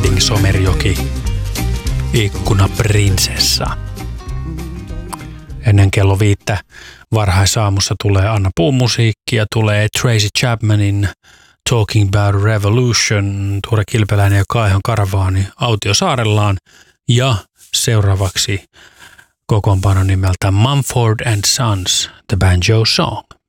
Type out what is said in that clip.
Riding Somerjoki, Ikkuna-prinsessa. Ennen kello 5 varhaisaamussa tulee Anna Puun musiikkia, tulee Tracy Chapmanin Talking About Revolution, Tuure Kilpeläinen ja Kaihon Karavaani Autiosaarellaan ja seuraavaksi kokoonpano nimeltä Mumford & Sons, The Banjo Song.